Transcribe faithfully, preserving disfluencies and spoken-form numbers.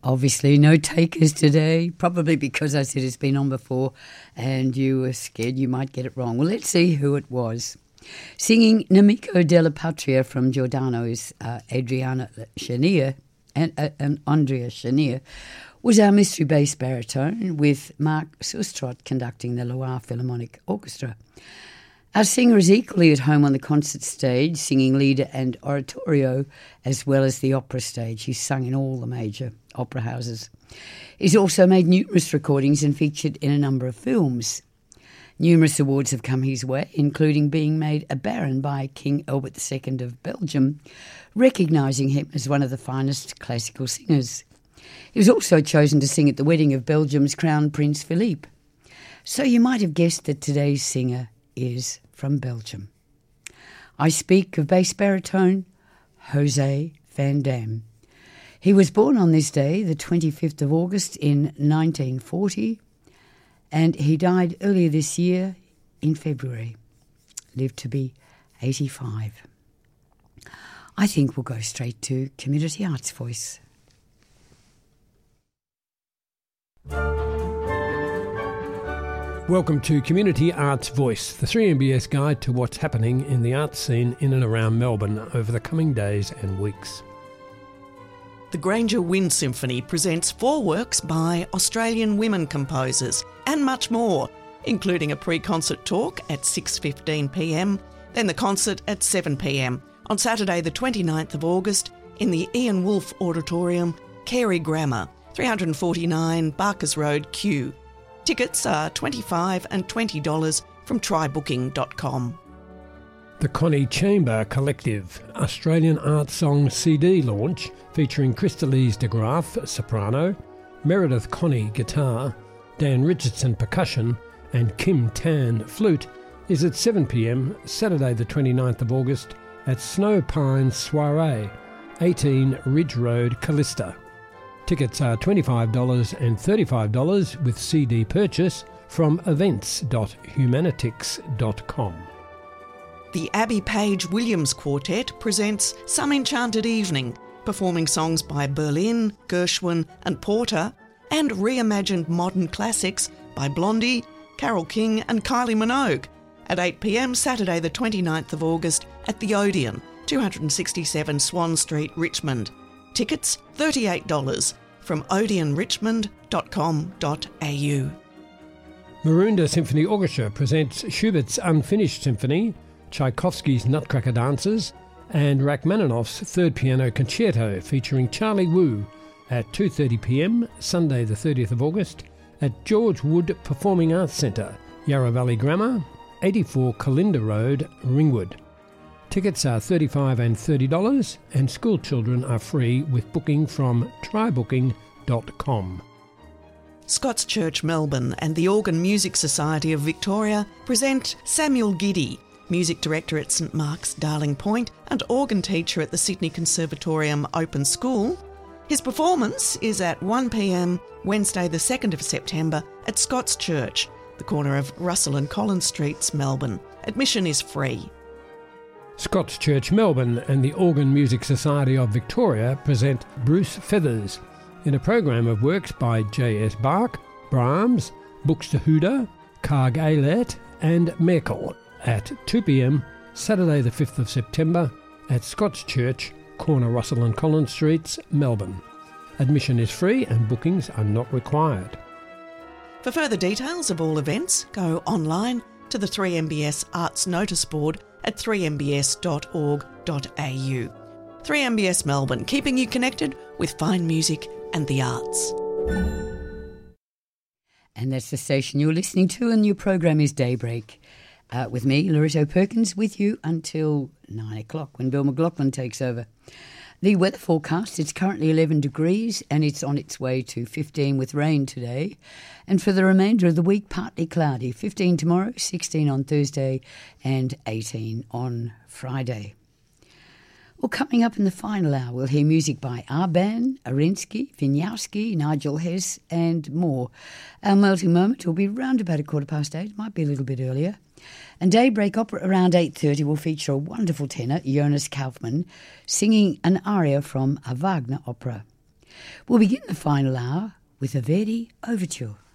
Obviously no takers today, probably because I said it's been on before and you were scared you might get it wrong. Well, let's see who it was. Singing Nemico della Patria from Giordano's uh, Adriana Chenier and, uh, and Andrea Chenier was our mystery bass baritone, with Mark Sustrot conducting the Loire Philharmonic Orchestra. Our singer is equally at home on the concert stage, singing Lieder and Oratorio, as well as the opera stage. He's sung in all the major opera houses. He's also made numerous recordings and featured in a number of films. Numerous awards have come his way, including being made a Baron by King Albert the Second of Belgium, recognising him as one of the finest classical singers. He was also chosen to sing at the wedding of Belgium's Crown Prince Philippe. So you might have guessed that today's singer is from Belgium. I speak of bass baritone Jose Van Dam. He was born on this day, the twenty-fifth of August in nineteen forty, and he died earlier this year in February. Lived to be eighty-five. I think we'll go straight to Community Arts Voice. Welcome to Community Arts Voice, the three M B S guide to what's happening in the arts scene in and around Melbourne over the coming days and weeks. The Granger Wind Symphony presents four works by Australian women composers and much more, including a pre-concert talk at six fifteen p m, then the concert at seven p m on Saturday the twenty-ninth of August in the Ian Wolfe Auditorium, Carey Grammar, three forty-nine Barkers Road, Kew. Tickets are twenty-five dollars and twenty dollars from try booking dot com. The Connie Chamber Collective Australian Art Song C D launch, featuring Crystalise de Graaf, soprano, Meredith Connie, guitar, Dan Richardson, percussion, and Kim Tan, flute, is at seven p m Saturday the twenty-ninth of August at Snow Pines Soiree, eighteen Ridge Road, Callista. Tickets are twenty-five dollars and thirty-five dollars with C D purchase from events dot humanitix dot com. The Abby Page Williams Quartet presents Some Enchanted Evening, performing songs by Berlin, Gershwin and Porter, and reimagined modern classics by Blondie, Carole King and Kylie Minogue at eight p m Saturday the twenty-ninth of August at the Odeon, two sixty-seven Swan Street, Richmond. Tickets thirty-eight dollars from odeon richmond dot com dot a u. Maroondah Symphony Orchestra presents Schubert's Unfinished Symphony, Tchaikovsky's Nutcracker Dancers, and Rachmaninoff's Third Piano Concerto featuring Charlie Wu at two thirty p m Sunday the thirtieth of August at George Wood Performing Arts Centre, Yarra Valley Grammar, eighty-four Calinda Road, Ringwood. Tickets are thirty-five dollars and thirty dollars, and school children are free with booking from try booking dot com. Scots Church Melbourne and the Organ Music Society of Victoria present Samuel Giddy, music director at St Mark's Darling Point and organ teacher at the Sydney Conservatorium Open School. His performance is at one p m Wednesday the second of September at Scots Church, the corner of Russell and Collins Streets, Melbourne. Admission is free. Scots Church Melbourne and the Organ Music Society of Victoria present Bruce Feathers in a program of works by J S Bach, Brahms, Buxtehude, Karg Eilert and Merkel at two p m Saturday the fifth of September at Scots Church, corner Russell and Collins Streets, Melbourne. Admission is free and bookings are not required. For further details of all events, go online to the three M B S Arts Notice Board at three m b s dot org dot a u. three M B S Melbourne, keeping you connected with fine music and the arts. And that's the station you're listening to, and your program is Daybreak. Uh, with me, Loretto Perkins, with you until nine o'clock when Bill McLaughlin takes over. The weather forecast, it's currently eleven degrees and it's on its way to fifteen with rain today. And for the remainder of the week, partly cloudy. fifteen tomorrow, sixteen on Thursday and eighteen on Friday. Well, coming up in the final hour, we'll hear music by Arban, Arinsky, Wieniawski, Nigel Hess and more. Our melting moment will be round about a quarter past eight, might be a little bit earlier. And Daybreak Opera around eight thirty will feature a wonderful tenor, Jonas Kaufmann, singing an aria from a Wagner opera. We'll begin the final hour with a Verdi overture.